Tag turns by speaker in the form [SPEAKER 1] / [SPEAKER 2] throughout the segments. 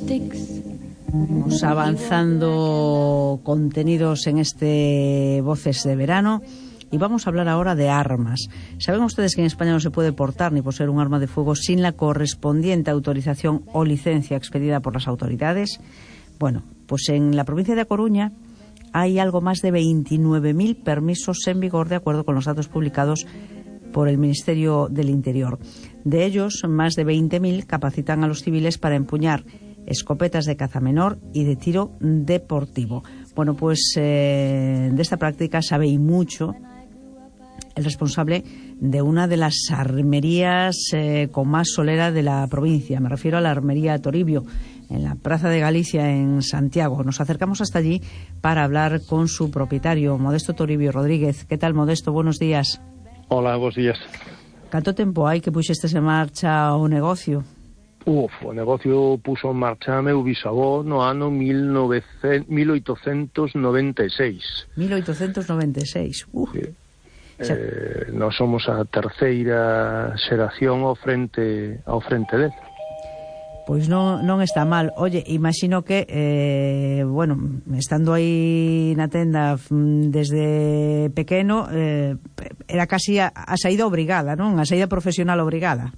[SPEAKER 1] Vamos avanzando contenidos en este Voces de Verano y vamos a hablar ahora de armas. ¿Saben ustedes que en España no se puede portar ni poseer un arma de fuego sin la correspondiente autorización o licencia expedida por las autoridades? Bueno, pues en la provincia de A Coruña hay algo más de 29.000 permisos en vigor, de acuerdo con los datos publicados por el Ministerio del Interior. De ellos, más de 20.000 capacitan a los civiles para empuñar escopetas de caza menor y de tiro deportivo. Bueno, pues de esta práctica sabe y mucho el responsable de una de las armerías con más solera de la provincia. Me refiero a la armería Toribio, en la Plaza de Galicia, en Santiago. Nos acercamos hasta allí para hablar con su propietario, Modesto Toribio Rodríguez. ¿Qué tal, Modesto? Buenos días.
[SPEAKER 2] Hola, buenos días.
[SPEAKER 1] Canto tempo hai que puxestes en marcha o negocio?
[SPEAKER 2] O negocio puso en marcha meu bisavó no ano 1896.
[SPEAKER 1] 1896.
[SPEAKER 2] Sí. Nós somos a terceira xeración ao frente del.
[SPEAKER 1] Pois non está mal. Oye, imagino que, bueno, estando aí na tenda desde pequeno, era casi a saída obrigada, non? A saída profesional obrigada.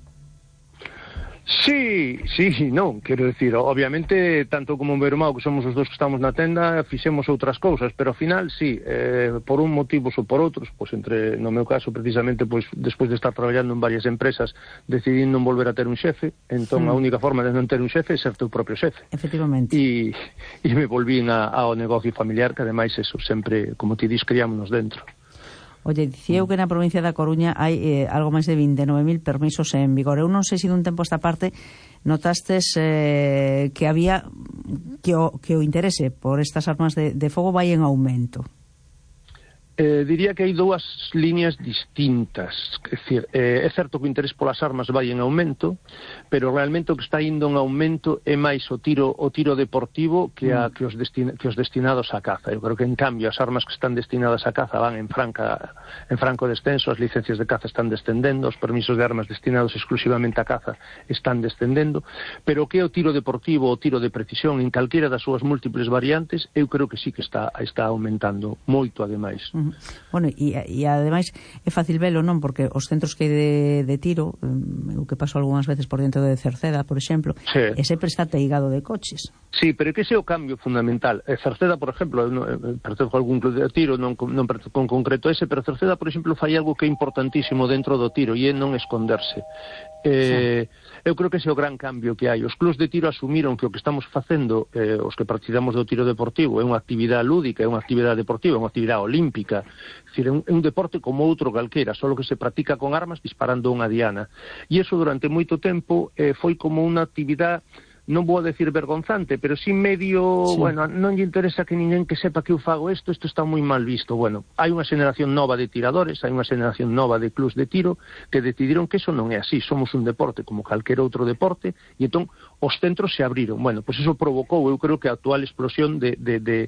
[SPEAKER 2] Sí, non, quero decir, obviamente, tanto como o meu irmão, que somos os dos que estamos na tenda, fixemos outras cousas, pero ao final, sí, por un motivo ou por outros, pois no meu caso, precisamente, pois despois de estar traballando en varias empresas, decidí non volver a ter un xefe, entón a única forma de non ter un xefe é ser teu propio xefe.
[SPEAKER 1] Efectivamente.
[SPEAKER 2] E me volvín ao negocio familiar, que ademais, eso, sempre, como ti dis, criámonos dentro.
[SPEAKER 1] Oye, dicía eu que na provincia da Coruña hai algo máis de 29.000 permisos en vigor. Eu non sei se dun tempo a esta parte notastes que había que o interese por estas armas de fogo vai en aumento.
[SPEAKER 2] Diría que hai dúas líneas distintas. É dicir, é certo que o interés polas armas vai en aumento, pero realmente o que está indo en aumento é máis o tiro deportivo que os destinados á caza. Eu creo que, en cambio, as armas que están destinadas á caza van en franco descenso, as licencias de caza están descendendo, os permisos de armas destinados exclusivamente á caza están descendendo, pero o que é o tiro deportivo, o tiro de precisión, en calquera das súas múltiples variantes, eu creo que sí que está aumentando moito, ademais.
[SPEAKER 1] Bueno, e ademais é fácil velo, non? Porque os centros que hai de tiro, o que paso algunhas veces por dentro de Cerceda, por exemplo,
[SPEAKER 2] sí,
[SPEAKER 1] sempre está teigado de coches.
[SPEAKER 2] Sí, pero que ese é o cambio fundamental. Cerceda, por exemplo, pertenzo a algún club de tiro, non pertenzo con concreto ese, pero Cerceda, por exemplo, fai algo que é importantísimo dentro do tiro, e é non esconderse. Sí. Eu creo que ese é o gran cambio que hai. Os clubs de tiro asumiron que o que estamos facendo, os que practicamos do tiro deportivo, é unha actividade lúdica, é unha actividade deportiva, é unha actividade olímpica. É dicir, é un deporte como outro calquera, só que se practica con armas disparando unha diana. E iso durante moito tempo foi como unha actividade, non vou a decir vergonzante, pero sí medio, sí. Bueno, non lle interesa que ninguén que sepa que eu fago isto está moi mal visto. Bueno, hai unha xeneración nova de tiradores, hai unha xeneración nova de clubs de tiro que decidiron que eso non é así, somos un deporte como calquer outro deporte, e entón os centros se abriron. Bueno, pois eso provocou, eu creo que a actual explosión de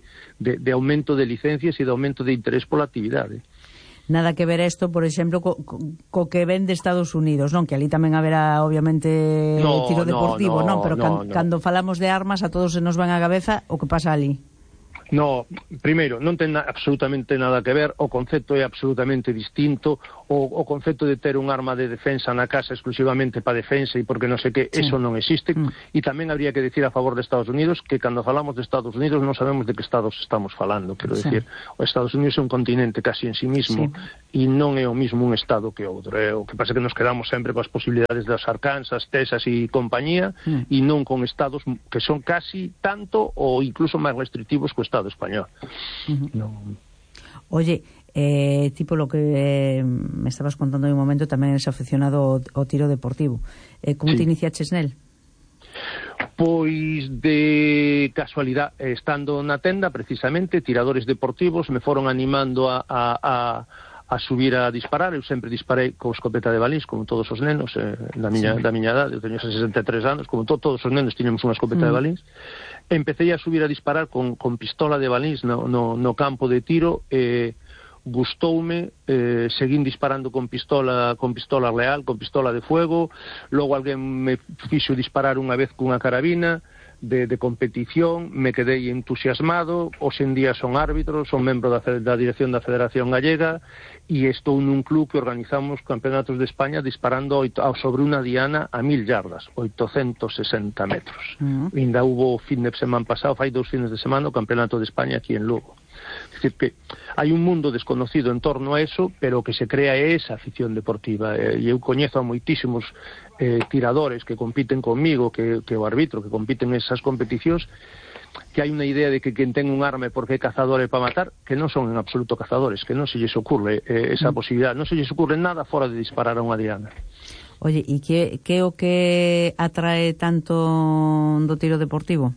[SPEAKER 2] aumento de licencias e de aumento de interés pola actividade.
[SPEAKER 1] Nada que ver isto, por exemplo, co que ven de Estados Unidos, non? Que ali tamén haberá, obviamente, tiro deportivo, non? Pero cando falamos de armas, a todos se nos van á cabeza o que pasa ali.
[SPEAKER 2] No, primeiro, non ten absolutamente nada que ver, o concepto é absolutamente distinto, o concepto de ter un arma de defensa na casa exclusivamente para defensa e porque non sei que, eso non existe, e tamén habría que decir a favor de Estados Unidos que cando falamos de Estados Unidos non sabemos de que estados estamos falando, quero decir, o Estados Unidos é un continente casi en sí mismo, e non é o mismo un estado que outro, o que pasa que nos quedamos sempre coas posibilidades das Arkansas, Texas e compañía, e non con estados que son casi tanto ou incluso máis restrictivos que o Estado español. No.
[SPEAKER 1] Oye, tipo lo que me estabas contando en un momento, tamén eres aficionado ao tiro deportivo. Como te iniciaches nel?
[SPEAKER 2] Pois de casualidade, estando na tenda, precisamente, tiradores deportivos me foron animando a subir a disparar. Eu sempre disparei con escopeta de balíns, como todos os nenos da miña idade. Eu teño 63 anos, como todos os nenos tiñemos unha escopeta de balíns. Empecé a subir a disparar con pistola de balíns no campo de tiro, gustoume, seguín disparando con pistola real, con pistola de fuego, logo alguén me fixo disparar unha vez cunha carabina, de competición, me quedei entusiasmado, hoxe en día son árbitro, son membro da dirección da Federación Gallega e estou nun club que organizamos campeonatos de España disparando sobre unha diana a 1000 yardas, 860 metros. Ainda hubo fin de semana pasado, fai 2 fines de semana, o campeonato de España aquí en Lugo. Es decir, que hai un mundo desconocido en torno a eso, pero que se crea esa afición deportiva. E eu coñezo a moitísimos tiradores que compiten conmigo, que o arbitro, que compiten en esas competicións, que hai unha idea de que quen ten un arma é porque é cazador e para matar, que non son en absoluto cazadores, que non se lles ocurre esa posibilidad, non se lles ocurre nada fora de disparar a unha diana.
[SPEAKER 1] Oye, e que o que atrae tanto do tiro deportivo?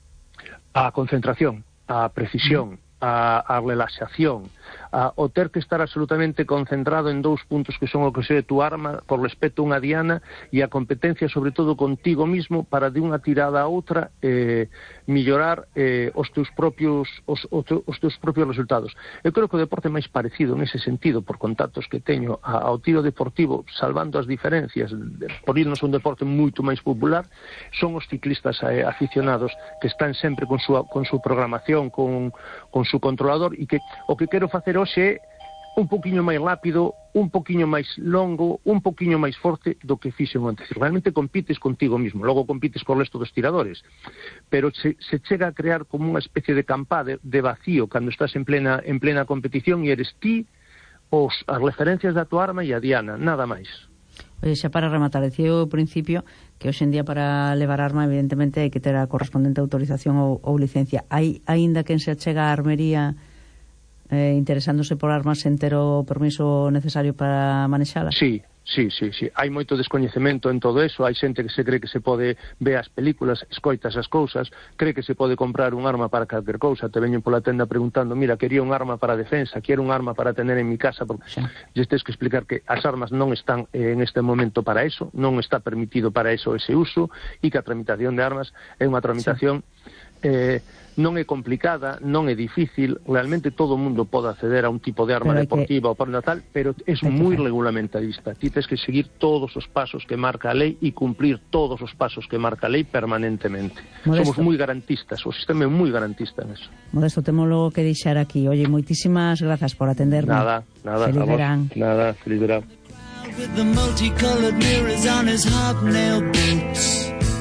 [SPEAKER 2] A concentración, a precisión, a relaxación, o ter que estar absolutamente concentrado en 2 puntos que son o que se tu arma por respecto a unha diana e a competencia sobre todo contigo mismo para de unha tirada a outra mellorar os teus propios resultados. Eu creo que o deporte máis parecido nese sentido por contactos que teño ao tiro deportivo, salvando as diferencias por irnos a un deporte moito máis popular, son os ciclistas aficionados que están sempre con su programación, con su controlador, e que o que quero facer hoxe é un poquinho máis rápido, un poquinho máis longo, un poquinho máis forte do que fixen antes. Realmente compites contigo mismo, logo compites co resto dos tiradores, pero se chega a crear como unha especie de campá de vacío cando estás en plena competición e eres ti as referencias da tua arma e a diana, nada máis.
[SPEAKER 1] Oye, xa para rematar, decía ao principio que hoxe en día para levar arma evidentemente hai que ter a correspondente autorización ou licencia. Hai aínda quen se achega a armería interesándose por armas sen ter o permiso necesario para manexalas?
[SPEAKER 2] Sí. Hai moito descoñecemento en todo eso. Hai xente que se cree que se pode ver as películas, escoitas as cousas, cree que se pode comprar un arma para calquer cousa. Te veñen pola tenda preguntando, mira, quería un arma para defensa, quero un arma para tener en mi casa, porque lles tens que explicar que as armas non están en este momento para eso, non está permitido para eso ese uso, e que a tramitación de armas é unha tramitación non é complicada, non é difícil, realmente todo o mundo pode acceder a un tipo de arma deportiva ou por tal, pero é moi regulamentarista. Ti tens que seguir todos os pasos que marca a lei e cumplir todos os pasos que marca a lei permanentemente. Modesto. Somos moi garantistas, o sistema é moi garantista en eso.
[SPEAKER 1] Modesto, temos que deixar aquí. Oye, moitísimas grazas por atenderme.
[SPEAKER 2] Nada,
[SPEAKER 1] feliz verán.
[SPEAKER 2] Nada, feliz verán. With the multicolored mirrors on his hobnail boots.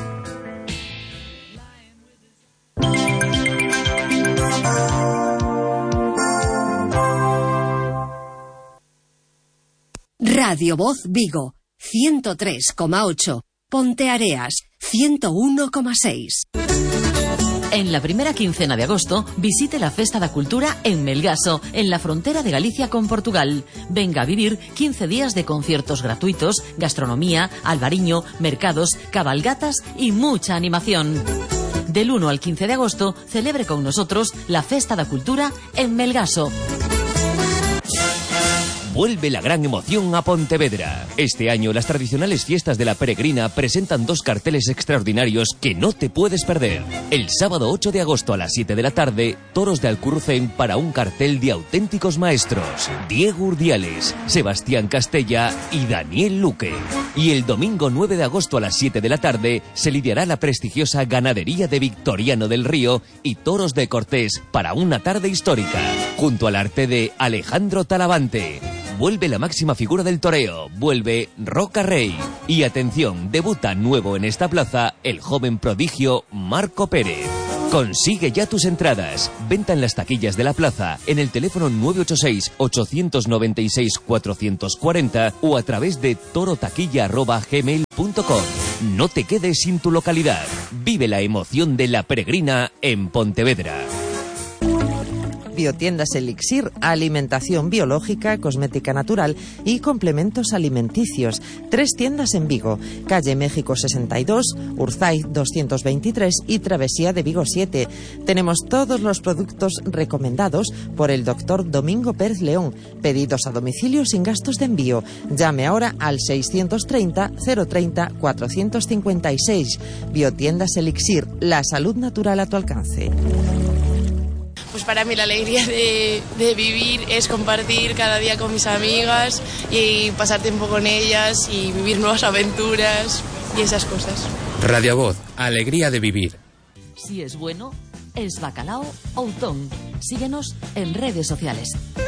[SPEAKER 3] Radio Voz Vigo, 103,8. Ponteareas, 101,6.
[SPEAKER 4] En la primera quincena de agosto, visite la Festa da Cultura en Melgaso, en la frontera de Galicia con Portugal. Venga a vivir 15 días de conciertos gratuitos, gastronomía, albariño, mercados, cabalgatas y mucha animación. Del 1 al 15 de agosto, celebre con nosotros la Festa da Cultura en Melgaso.
[SPEAKER 5] Vuelve la gran emoción a Pontevedra. Este año las tradicionales fiestas de la Peregrina presentan 2 carteles extraordinarios que no te puedes perder. El sábado 8 de agosto a las 7 de la tarde, Toros de Alcurrucén para un cartel de auténticos maestros. Diego Urdiales, Sebastián Castella y Daniel Luque. Y el domingo 9 de agosto a las 7 de la tarde se lidiará la prestigiosa ganadería de Victoriano del Río y Toros de Cortés para una tarde histórica. Junto al arte de Alejandro Talavante. Vuelve la máxima figura del toreo, vuelve Roca Rey. Y atención, debuta nuevo en esta plaza el joven prodigio Marco Pérez. Consigue ya tus entradas. Venta en las taquillas de la plaza, en el teléfono 986-896-440 o a través de torotaquilla@gmail.com. No te quedes sin tu localidad. Vive la emoción de la Peregrina en Pontevedra.
[SPEAKER 6] Biotiendas Elixir, alimentación biológica, cosmética natural y complementos alimenticios. 3 tiendas en Vigo, calle México 62, Urzay 223 y Travesía de Vigo 7. Tenemos todos los productos recomendados por el doctor Domingo Pérez León. Pedidos a domicilio sin gastos de envío. Llame ahora al 630 030 456. Biotiendas Elixir, la salud natural a tu alcance.
[SPEAKER 7] Pues para mí la alegría de vivir es compartir cada día con mis amigas y pasar tiempo con ellas y vivir nuevas aventuras y esas cosas.
[SPEAKER 8] Radio Voz, alegría de vivir.
[SPEAKER 4] Si es bueno, es bacalao Outón. Síguenos en redes sociales.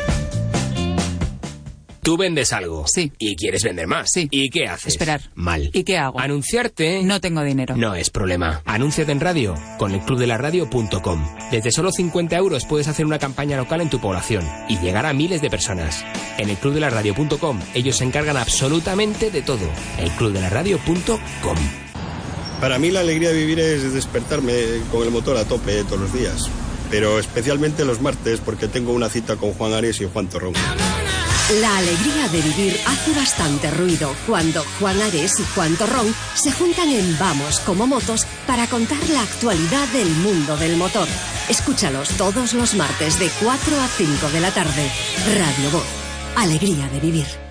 [SPEAKER 8] Tú vendes algo.
[SPEAKER 9] Sí.
[SPEAKER 8] Y quieres vender más.
[SPEAKER 9] Sí.
[SPEAKER 8] ¿Y qué haces?
[SPEAKER 9] Esperar.
[SPEAKER 8] Mal.
[SPEAKER 9] ¿Y qué hago?
[SPEAKER 8] Anunciarte.
[SPEAKER 9] No tengo dinero.
[SPEAKER 8] No es problema. Anúnciate en radio con elclubdelaradio.com. Desde solo 50 € puedes hacer una campaña local en tu población y llegar a miles de personas. En elclubdelaradio.com ellos se encargan absolutamente de todo. elclubdelaradio.com.
[SPEAKER 10] Para mí la alegría de vivir es despertarme con el motor a tope todos los días. Pero especialmente los martes porque tengo una cita con Juan Ares y Juan Torrón.
[SPEAKER 3] La alegría de vivir hace bastante ruido cuando Juan Ares y Juan Torrón se juntan en Vamos como Motos para contar la actualidad del mundo del motor. Escúchalos todos los martes de 4 a 5 de la tarde. Radio Voz. Alegría de vivir.